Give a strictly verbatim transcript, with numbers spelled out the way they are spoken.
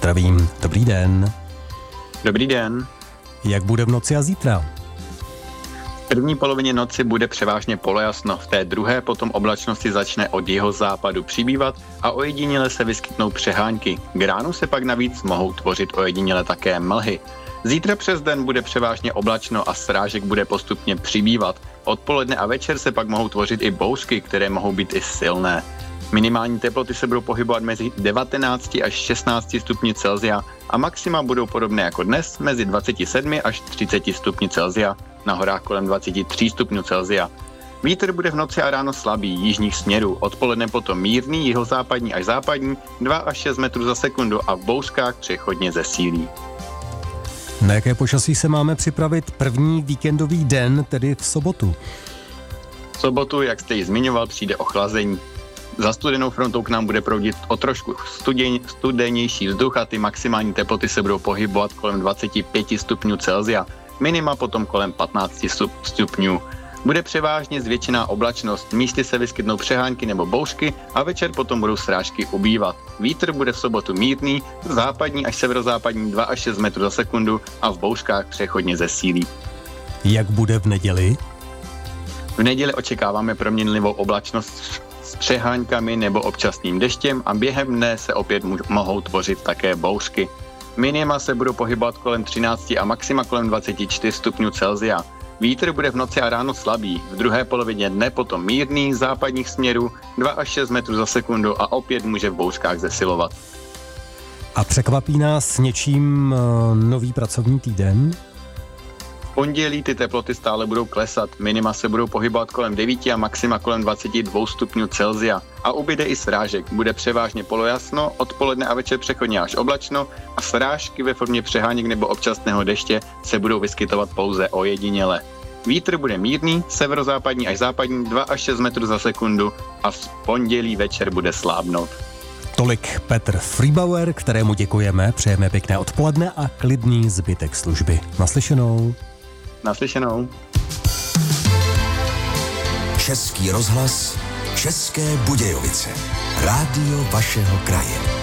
zdravím. Dobrý den. Dobrý den. Jak bude v noci a zítra? V první polovině noci bude převážně polojasno, v té druhé potom oblačnosti začne od jihozápadu přibývat a ojediněle se vyskytnou přehánky. K ránu se pak navíc mohou tvořit ojediněle také mlhy. Zítra přes den bude převážně oblačno a srážek bude postupně přibývat. Odpoledne a večer se pak mohou tvořit i bouřky, které mohou být i silné. Minimální teploty se budou pohybovat mezi devatenáct až šestnáct stupni Celsia a maxima budou podobné jako dnes mezi dvacet sedm až třicet stupni Celsia, na horách kolem dvacet tři stupňů Celsia. Vítr bude v noci a ráno slabý jižních směrů, odpoledne potom mírný jihozápadní až západní dva až šest metrů za sekundu a v bouřkách přechodně zesílí. Na jaké počasí se máme připravit první víkendový den, tedy v sobotu? V sobotu, jak jste ji zmiňoval, přijde ochlazení. Za studenou frontou k nám bude proudit o trošku studeň, studenější vzduch a ty maximální teploty se budou pohybovat kolem dvacet pět stupňů Celsia, minima potom kolem patnáct stupňů. Bude převážně zvětšená oblačnost, místy se vyskytnou přehánky nebo bouřky a večer potom budou srážky ubývat. Vítr bude v sobotu mírný, západní až severozápadní dva až šest metrů za sekundu a v bouřkách přechodně zesílí. Jak bude v neděli? V neděli očekáváme proměnlivou oblačnost s přeháňkami nebo občasným deštěm a během dne se opět mohou tvořit také bouřky. Minima se budou pohybovat kolem třináct a maxima kolem dvacet čtyři stupňů Celsia. Vítr bude v noci a ráno slabý, v druhé polovině dne potom mírný, západních směrů dva až šest metrů za sekundu a opět může v bouřkách zesilovat. A překvapí nás něčím uh, nový pracovní týden? V pondělí ty teploty stále budou klesat, minima se budou pohybovat kolem devět a maxima kolem dvacet dva stupňů Celsia a ubyde i srážek, bude převážně polojasno, odpoledne a večer přechodně až oblačno a srážky ve formě přeháněk nebo občasného deště se budou vyskytovat pouze ojediněle. Vítr bude mírný, severozápadní až západní dva až šest metrů za sekundu a v pondělí večer bude slábnout. Tolik Petr Friebauer, kterému děkujeme, přejeme pěkné odpoledne a klidný zbytek služby. Naslyšenou. Naslyšenou. Český rozhlas, České Budějovice. Rádio vašeho kraje.